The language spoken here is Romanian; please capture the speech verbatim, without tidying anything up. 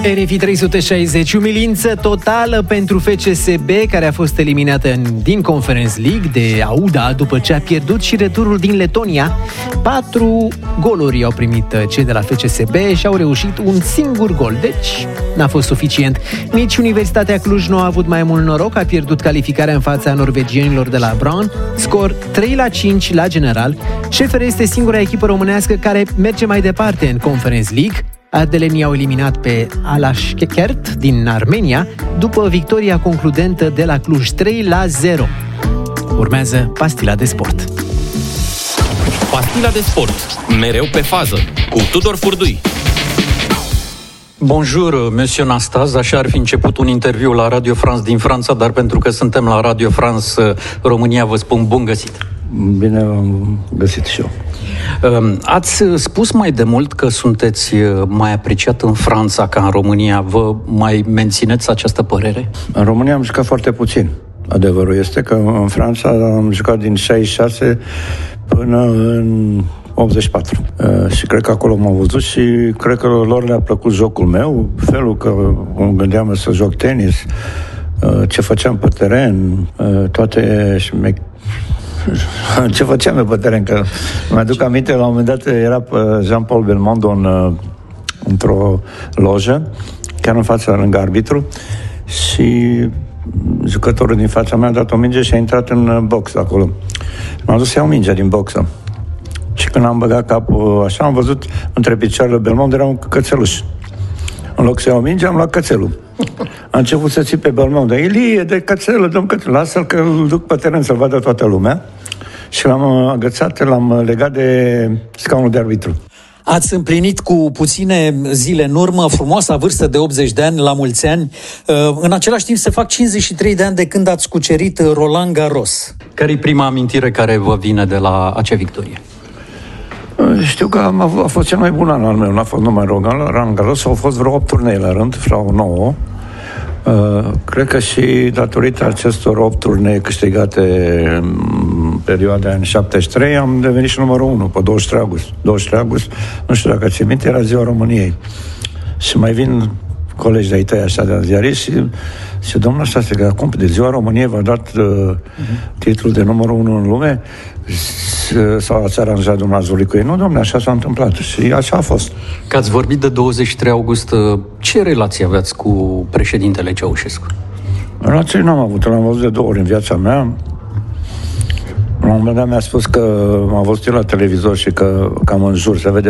R F I trei sute șaizeci, umilință totală pentru F C S B, care a fost eliminată din Conference League de Auda după ce a pierdut și returul din Letonia. Patru goluri au primit cei de la F C S B și au reușit un singur gol, deci n-a fost suficient. Nici Universitatea Cluj nu a avut mai mult noroc, a pierdut calificarea în fața norvegienilor de la Brann, scor trei la cinci la general. Ș F R este singura echipă românească care merge mai departe în Conference League. Ardelenii au eliminat pe Alashkert din Armenia după victoria concludentă de la Cluj trei la zero. Urmează Pastila de Sport. Pastila de Sport, mereu pe fază, cu Tudor Furdui. Bonjour, monsieur Nastaz. Așa ar fi început un interviu la Radio France din Franța, dar pentru că suntem la Radio France România, vă spun bun găsit. Bine am găsit și eu. Ați spus mai de mult că sunteți mai apreciat în Franța ca în România. Vă mai mențineți această părere? În România am jucat foarte puțin. Adevărul este că în Franța am jucat din șaizeci și șase până în optzeci și patru. Uh, și cred că acolo m-au văzut și cred că lor le-a plăcut jocul meu, felul că îmi gândeam să joc tenis, uh, ce făceam pe teren, uh, toate ce făceam eu pe teren, că mi-aduc aminte, la un moment dat era Jean-Paul Belmondo în, într-o lojă, chiar în fața, lângă arbitru, și jucătorul din fața mea a dat o minge și a intrat în box acolo. M-am dus să iau mingea din boxă. Și când am băgat capul așa, am văzut între picioarele Belmondo era un cățeluș. În loc să iau mingea, am luat cățelul. A început să țipe Belmondo. Ilie, de cățelul, dăm cățelul. Lasă-l că îl duc pe teren să-l vadă toată lumea. Și l-am agățat, l-am legat de scaunul de arbitru. Ați împlinit cu puține zile în urmă frumoasa vârstă de optzeci de ani, la mulți ani. În același timp se fac cincizeci și trei de ani de când ați cucerit Roland Garros. Care e prima amintire care vă vine de la acea victorie? Știu că am avut, a fost cel mai bun an al meu, n-a fost numai Roland Garros, au fost vreo opt turnee la rând, sau nouă. Uh, cred că și datorită acestor opt turnee câștigate în perioada în șaptezeci și trei am devenit și numărul unu pe douăzeci și trei august. douăzeci și trei august, nu știu dacă ți minte, era ziua României. Și mai vin colegi de-ai tăi așa de ziariști și și domnul ăsta se că acum de ziua României v-a dat uh, uh-huh. titlul de numărul unu în lume sau ați aranjat dumneavoastră cu ei? Nu, domnule, așa s-a întâmplat și așa a fost. Că ați vorbit de douăzeci și trei august, ce relație aveați cu președintele Ceaușescu? Relație nu am avut, l-am văzut de două ori în viața mea. La un moment dat mi-a spus că m-a văzut eu la televizor și că cam în jur se vede